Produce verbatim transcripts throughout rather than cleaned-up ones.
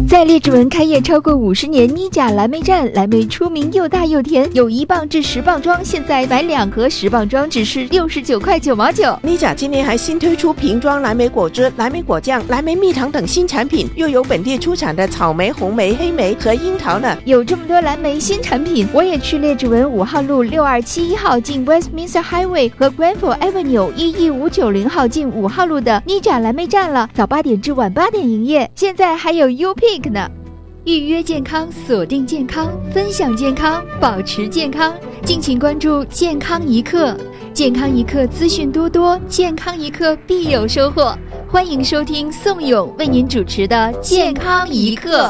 在列治文开业超过五十年，妮甲蓝莓站，蓝莓出名又大又甜，有一磅至十磅装，现在买两盒十磅装只是六十九块九毛九。 妮甲今年还新推出瓶装蓝莓果汁、蓝莓果酱、蓝莓蜜糖等新产品，又有本地出产的草莓、红莓、黑莓和樱桃呢。 有这么多蓝莓新产品，我也去列治文五号路六二七一号进 Westminster Highway 和 Granville Avenue 一一五九零号进五号路的妮甲蓝莓站了，早八点至晚八点营业，现在还有 U-Pick 呢。预约健康，锁定健康，分享健康，保持健康，敬请关注健康一刻。健康一刻资讯多多，健康一刻必有收获。欢迎收听宋勇为您主持的健康一刻。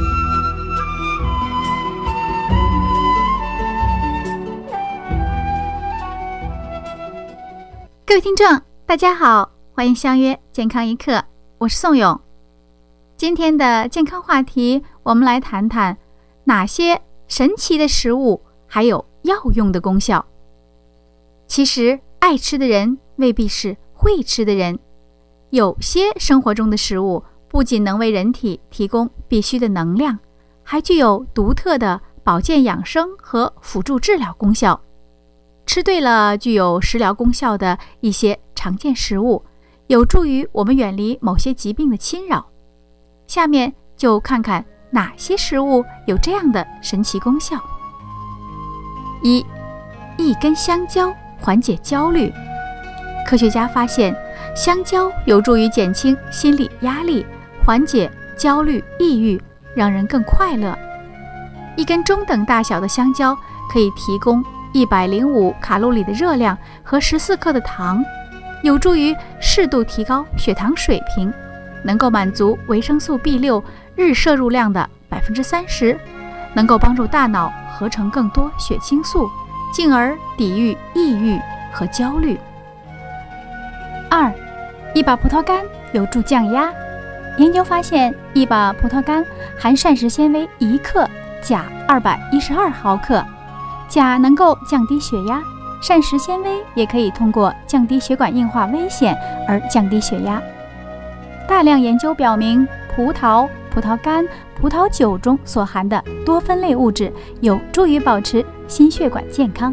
各位听众大家好，欢迎相约健康一刻，我是宋勇。今天的健康话题，我们来谈谈哪些神奇的食物还有药用的功效。其实爱吃的人未必是会吃的人，有些生活中的食物不仅能为人体提供必需的能量，还具有独特的保健养生和辅助治疗功效。吃对了具有食疗功效的一些常见食物，有助于我们远离某些疾病的侵扰。下面就看看哪些食物有这样的神奇功效。一，一根香蕉缓解焦虑。科学家发现，香蕉有助于减轻心理压力，缓解焦虑、抑郁，让人更快乐。一根中等大小的香蕉可以提供一百零五卡路里的热量和十四克的糖，有助于适度提高血糖水平，能够满足维生素 B 六 日摄入量的 百分之三十， 能够帮助大脑合成更多血清素，进而抵御抑郁和焦虑。二，一把葡萄干有助降压。研究发现，一把葡萄干含膳食纤维一克，钾二百一十二毫克。钾能够降低血压，膳食纤维也可以通过降低血管硬化危险而降低血压。大量研究表明，葡萄、葡萄干、葡萄酒中所含的多酚类物质有助于保持心血管健康。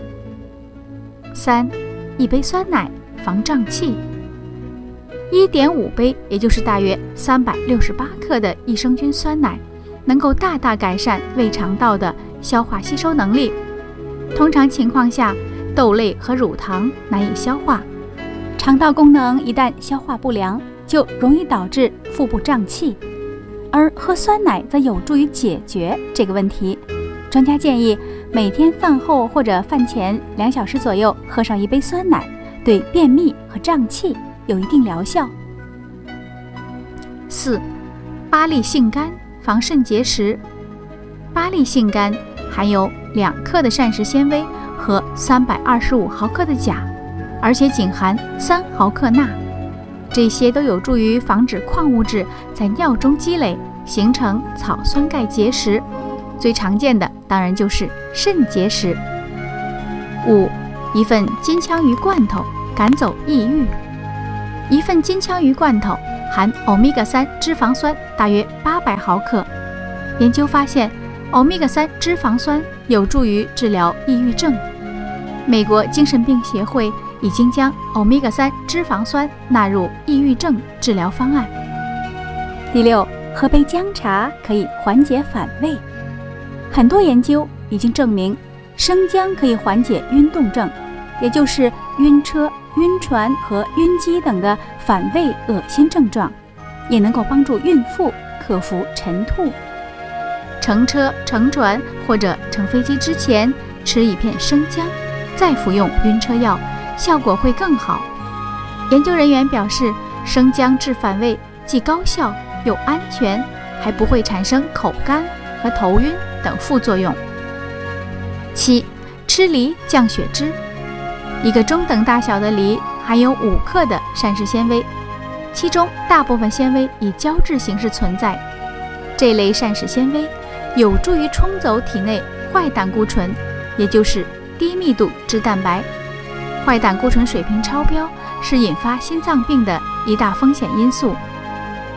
三，一杯酸奶防胀气。一点五杯，也就是大约三百六十八克的益生菌酸奶，能够大大改善胃肠道的消化吸收能力。通常情况下，豆类和乳糖难以消化，肠道功能一旦消化不良，就容易导致腹部胀气，而喝酸奶则有助于解决这个问题。专家建议每天饭后或者饭前两小时左右喝上一杯酸奶，对便秘和胀气有一定疗效。四，巴利杏干防肾结石。巴利杏干含有两克的膳食纤维和三百二十五毫克的钾，而且仅含三毫克钠，这些都有助于防止矿物质在尿中积累，形成草酸钙结石。最常见的当然就是肾结石。五，一份金枪鱼罐头赶走抑郁。一份金枪鱼罐头含欧米伽三脂肪酸大约八百毫克。研究发现，欧米伽三脂肪酸有助于治疗抑郁症。美国精神病协会已经将欧米伽三脂肪酸纳入抑郁症治疗方案。第六，喝杯姜茶可以缓解反胃。很多研究已经证明，生姜可以缓解晕动症，也就是晕车、晕船和晕机等的反胃恶心症状，也能够帮助孕妇克服晨吐。乘车、乘船或者乘飞机之前吃一片生姜，再服用晕车药，效果会更好。研究人员表示，生姜治反胃既高效又安全，还不会产生口干和头晕等副作用。七，吃梨降血脂。一个中等大小的梨含有五克的膳食纤维，其中大部分纤维以胶质形式存在。这类膳食纤维有助于冲走体内坏胆固醇，也就是低密度脂蛋白。坏胆固醇水平超标是引发心脏病的一大风险因素。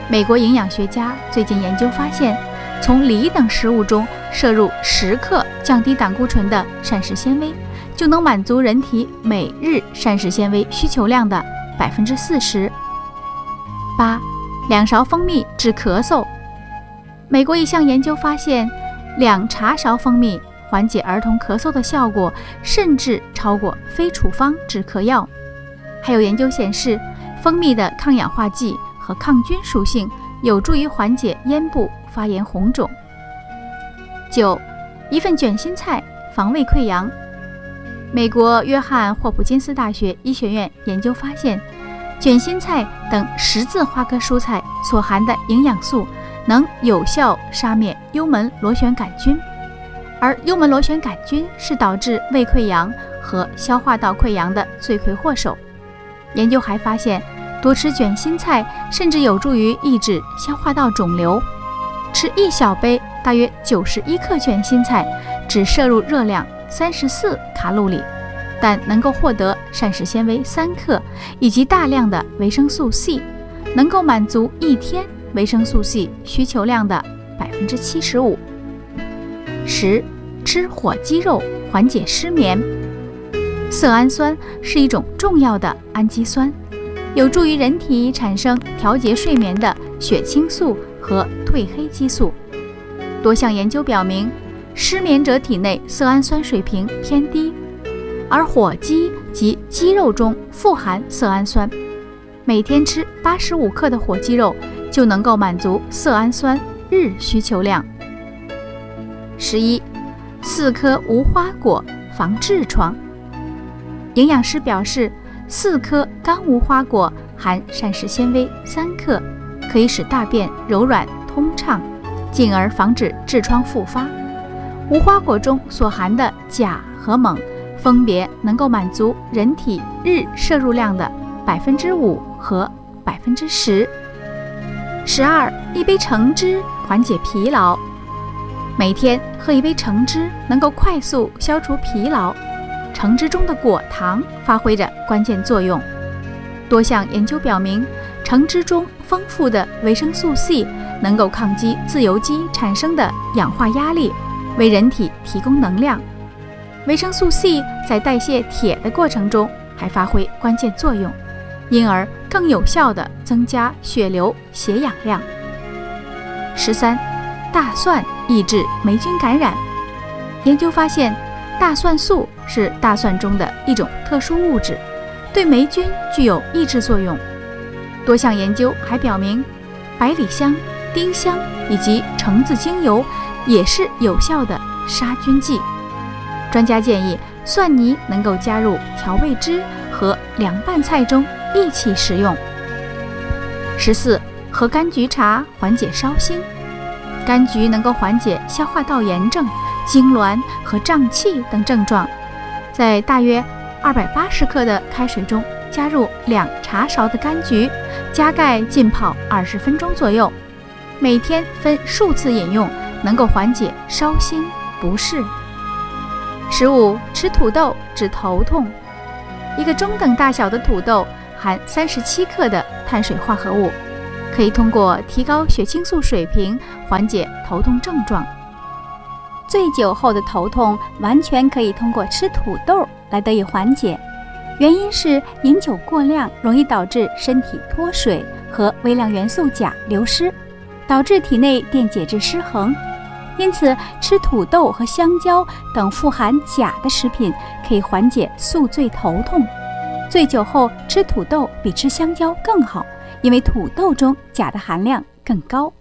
美国营养学家最近研究发现，从梨等食物中摄入十克降低胆固醇的膳食纤维，就能满足人体每日膳食纤维需求量的百分之四十。八，两勺蜂蜜治咳嗽。美国一项研究发现，两茶勺蜂蜜缓解儿童咳嗽的效果甚至超过非处方止咳药。还有研究显示，蜂蜜的抗氧化剂和抗菌属性有助于缓解咽部发炎红肿。九，一份卷心菜防胃溃疡。美国约翰霍普金斯大学医学院研究发现，卷心菜等十字花科蔬菜所含的营养素能有效杀灭幽门螺旋杆菌，而幽门螺旋杆菌是导致胃溃疡和消化道溃疡的罪魁祸首。研究还发现，多吃卷心菜甚至有助于抑制消化道肿瘤。吃一小杯大约九十一克卷心菜，只摄入热量三十四卡路里，但能够获得膳食纤维三克以及大量的维生素 C， 能够满足一天维生素 C 需求量的百分之七十五。十，吃火鸡肉缓解失眠。色氨酸是一种重要的氨基酸，有助于人体产生调节睡眠的血清素和褪黑激素。多项研究表明，失眠者体内色氨酸水平偏低，而火鸡及鸡肉中富含色氨酸，每天吃八十五克的火鸡肉就能够满足色氨酸日需求量。十一，四颗无花果防痔疮。营养师表示，四颗干无花果含膳食纤维三克，可以使大便柔软通畅，进而防止痔疮复发。无花果中所含的钾和锰分别能够满足人体日摄入量的百分之五和百分之十。十二，一杯橙汁缓解疲劳。每天喝一杯橙汁能够快速消除疲劳，橙汁中的果糖发挥着关键作用。多项研究表明，橙汁中丰富的维生素 C 能够抗击自由基产生的氧化压力，为人体提供能量。维生素 C 在代谢铁的过程中还发挥关键作用，因而更有效地增加血流血氧量。十三，大蒜抑制霉菌感染。研究发现，大蒜素是大蒜中的一种特殊物质，对霉菌具有抑制作用。多项研究还表明，百里香、丁香以及橙子精油也是有效的杀菌剂。专家建议，蒜泥能够加入调味汁和凉拌菜中一起食用。十四，喝柑橘茶缓解烧心。柑橘能够缓解消化道炎症、痉挛和胀气等症状。在大约二百八十克的开水中加入两茶勺的柑橘，加盖浸泡二十分钟左右，每天分数次饮用，能够缓解烧心不适。十五，吃土豆治头痛。一个中等大小的土豆含三十七克的碳水化合物，可以通过提高血清素水平缓解头痛症状。 醉酒后的头痛完全可以通过吃土豆来得以缓解，原因是饮酒过量容易导致身体脱水和微量元素钾流失，导致体内电解质失衡。因此，吃土豆和香蕉等富含钾的食品可以缓解宿醉头痛。醉酒后吃土豆比吃香蕉更好，因为土豆中钾的含量更高。